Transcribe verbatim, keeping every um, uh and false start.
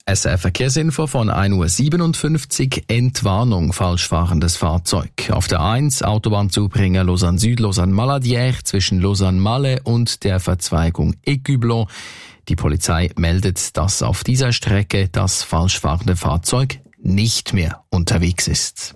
S R F-Verkehrsinfo von ein Uhr siebenundfünfzig, Entwarnung, falsch fahrendes Fahrzeug. Auf der eins, Autobahnzubringer Lausanne Süd, Lausanne Maladière zwischen Lausanne-Malle und der Verzweigung Écublon. Die Polizei meldet, dass auf dieser Strecke das falsch fahrende Fahrzeug nicht mehr unterwegs ist.